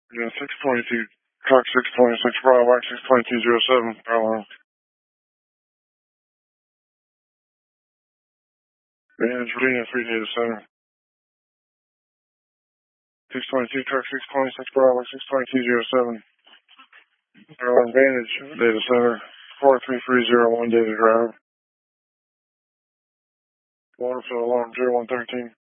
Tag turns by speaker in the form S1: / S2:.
S1: Yeah, 622, truck 626, Bravo, 62207, Bravo. Vantage, Virginia, 3 data center. 622, truck 626, Bravo, 62207. Maryland Vantage, data center, 43301 data drive. Waterfill alarm 0113.